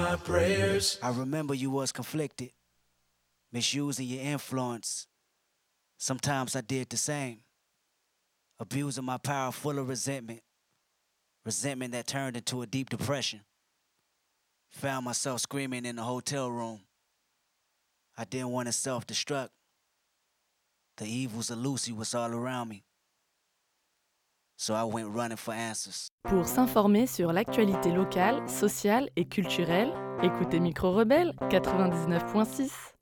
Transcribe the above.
my prayers. I remember you was conflicted, misusing your influence. Sometimes I did the same, abusing my power full of resentment, resentment that turned into a deep depression. Found myself screaming in the hotel room. I didn't want to self-destruct. The evils of Lucy was all around me. So I went running for answers. Pour s'informer sur l'actualité locale, sociale et culturelle, écoutez Micro Rebelle 99.6.